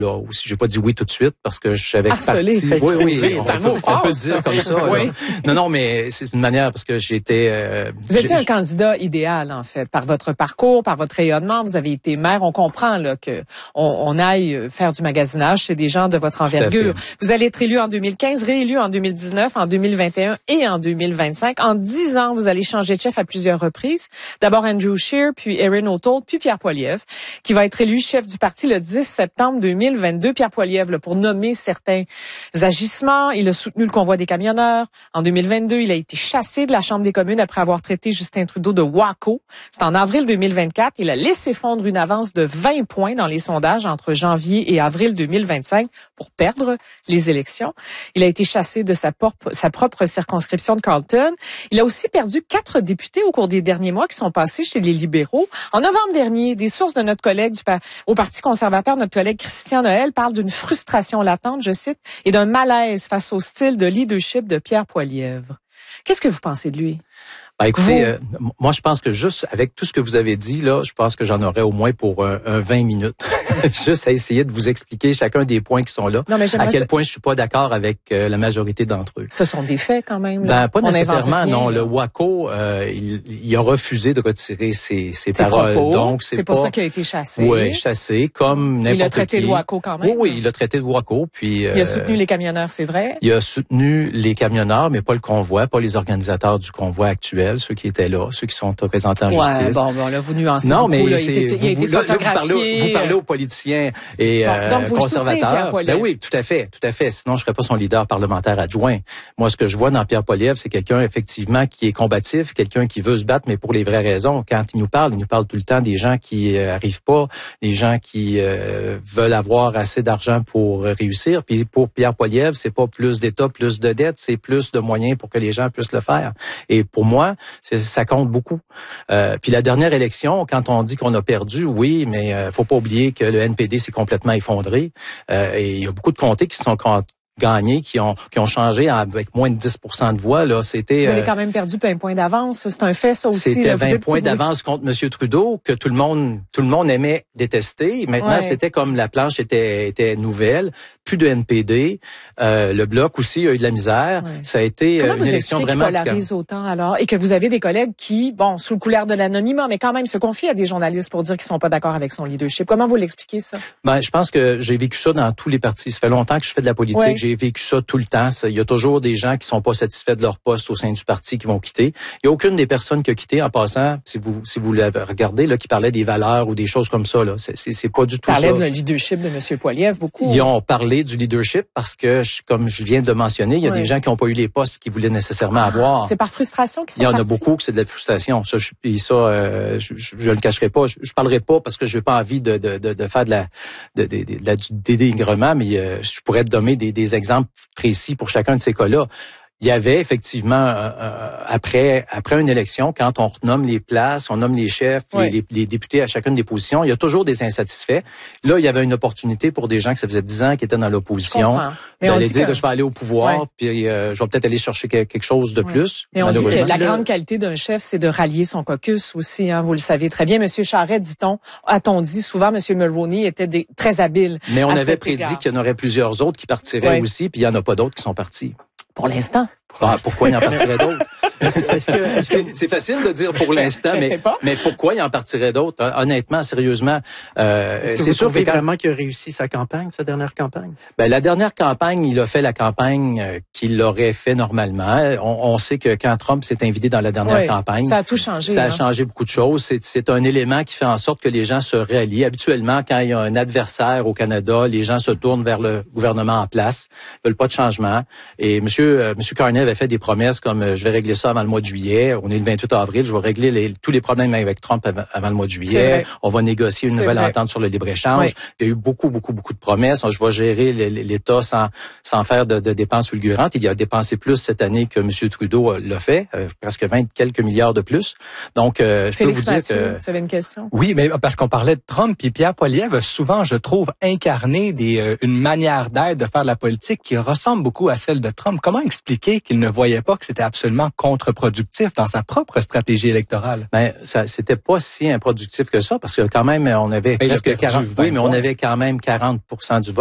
là aussi, j'ai pas dit oui tout de suite parce que je savais que harcelé, oui, c'est un mot fort, on peut le dire comme ça. Oui. Non, mais c'est une manière parce que j'étais. Vous étiez un candidat idéal en fait, par votre parcours, par votre rayonnement. Vous avez été maire. On comprend là que on aille faire du magasinage chez des gens de votre envergure. Vous allez être élu en 2015, réélu en 2019, en 2021 et en 2025. En 10 ans, vous allez changer de chef à plusieurs reprises. D'abord Andrew Scheer, puis Erin O'Toole, puis Pierre Poilievre, qui va être élu chef du parti le 10 septembre 2022. Pierre Poilievre, là, pour nommer certains agissements, il a soutenu le convoi des camionneurs. En 2022, il a été chassé de la Chambre des communes après avoir traité Justin Trudeau de wacko. C'est en avril 2024. Il a laissé fondre une avance de 20 points dans les sondages entre janvier et avril 2025 pour perdre les élections. Il a été chassé de sa propre circonscription de Carleton. Il a aussi perdu 4 députés au cours des derniers mois qui sont passés chez les libéraux. En novembre dernier, des sources de notre collègue au Parti conservateur, notre collègue Christian Noël, parlent d'une frustration latente, je cite, et d'un malaise face au style de leadership de Pierre Poilievre. Qu'est-ce que vous pensez de lui? Ben, écoutez, moi, je pense que juste avec tout ce que vous avez dit, là, je pense que j'en aurais au moins pour un 20 minutes. Juste à essayer de vous expliquer chacun des points qui sont là. Non, mais à quel point je suis pas d'accord avec la majorité d'entre eux. Ce sont des faits quand même. Là. Ben, pas nécessairement, non. Le WACO, il a refusé de retirer ses paroles. Propos. Donc, c'est pour ça qu'il a été chassé. Oui, chassé, comme n'importe qui. Il a traité de WACO quand même. Oui, il a traité de WACO. Puis, il a soutenu les camionneurs, c'est vrai? Il a soutenu les camionneurs, mais pas le convoi, pas les organisateurs du convoi actuel, ceux qui étaient là, ceux qui sont représentés en justice. Bon, là, vous nuancez non, beaucoup. Mais là, il a été photographié. Vous parlez aux politiciens et donc vous conservateurs. Ben oui, tout à fait. Sinon, je serais pas son leader parlementaire adjoint. Moi, ce que je vois dans Pierre Poilievre, c'est quelqu'un, effectivement, qui est combatif, quelqu'un qui veut se battre, mais pour les vraies raisons. Quand il nous parle tout le temps des gens qui arrivent pas, des gens qui veulent avoir assez d'argent pour réussir. Puis pour Pierre Poilievre, c'est pas plus d'État, plus de dettes, c'est plus de moyens pour que les gens puissent le faire. Et pour moi, ça compte beaucoup. Puis la dernière élection, quand on dit qu'on a perdu, oui, mais faut pas oublier que le NPD s'est complètement effondré. Et il y a beaucoup de comtés qui sont gagnés, qui ont changé avec moins de 10% de voix. Là, c'était. Vous avez quand même perdu 20 points d'avance. C'est un fait, ça aussi. C'était 20 points d'avance contre M. Trudeau que tout le monde aimait détester. Maintenant, c'était comme la planche était nouvelle. Plus de NPD. Le Bloc aussi a eu de la misère. Ouais. Ça a été une élection vraiment différente. Polarise autant alors, et que vous avez des collègues qui, sous le couvert de l'anonymat, mais quand même se confient à des journalistes pour dire qu'ils sont pas d'accord avec son leadership. Comment vous l'expliquez ça? Je pense que j'ai vécu ça dans tous les partis. Ça fait longtemps que je fais de la politique. Ouais. J'ai vécu ça tout le temps. Il y a toujours des gens qui sont pas satisfaits de leur poste au sein du parti qui vont quitter. Il y a aucune des personnes qui a quitté en passant, si vous l'avez regardé, là, qui parlait des valeurs ou des choses comme ça, là. C'est pas du tout ça. Parlait de leadership de M. Poilievre beaucoup. Ils ont parlé du leadership parce que, comme je viens de mentionner, il y a des gens qui n'ont pas eu les postes qu'ils voulaient nécessairement avoir. C'est par frustration qu'ils sont partis. Il y en a beaucoup que c'est de la frustration. Ça, je le cacherai pas. Je parlerai pas parce que je n'ai pas envie de faire du dénigrement, mais je pourrais te donner des exemples précis pour chacun de ces cas-là. Il y avait effectivement, après une élection, quand on renomme les places, on nomme les chefs, les députés à chacune des positions, il y a toujours des insatisfaits. Là, il y avait une opportunité pour des gens que ça faisait 10 ans qui étaient dans l'opposition d'aller dire que je vais aller au pouvoir, puis je vais peut-être aller chercher quelque chose de plus. Mais on dit que la grande qualité d'un chef, c'est de rallier son caucus aussi. Hein, vous le savez très bien. Monsieur Charest, a-t-on dit souvent, Monsieur Mulroney était très habile. Mais on avait prédit qu'il y en aurait plusieurs autres qui partiraient aussi, puis il y en a pas d'autres qui sont partis. Pour l'instant. Pourquoi il en partirait d'autres? C'est facile de dire pour l'instant, mais pourquoi il en partirait d'autres? Honnêtement, sérieusement, c'est sûr vraiment qu'il a réussi sa dernière campagne? La dernière campagne, il a fait la campagne qu'il aurait fait normalement. On sait que quand Trump s'est invité dans la dernière campagne, ça a tout changé. Ça a changé beaucoup de choses. C'est un élément qui fait en sorte que les gens se rallient. Habituellement, quand il y a un adversaire au Canada, les gens se tournent vers le gouvernement en place, ils veulent pas de changement. Et Monsieur Carney avait fait des promesses comme je vais régler ça avant le mois de juillet. On est le 28 avril, je vais régler tous les problèmes avec Trump avant le mois de juillet. On va négocier une nouvelle entente sur le libre-échange. Il y a eu beaucoup de promesses. Je vais gérer l'État sans faire de dépenses fulgurantes. Il a dépensé plus cette année que M. Trudeau l'a fait, presque 20 quelques milliards de plus. Donc, je peux vous dire que... Vous avez une question? Oui, mais parce qu'on parlait de Trump, puis Pierre Poilievre a souvent, je trouve, incarné une manière d'être, de faire de la politique qui ressemble beaucoup à celle de Trump. Comment expliquer qu'il ne voyait pas que c'était absolument contre-productif dans sa propre stratégie électorale. Ben, ça, c'était pas si improductif que ça, parce que quand même, on avait presque 40, oui, mais on avait quand même 40% du vote.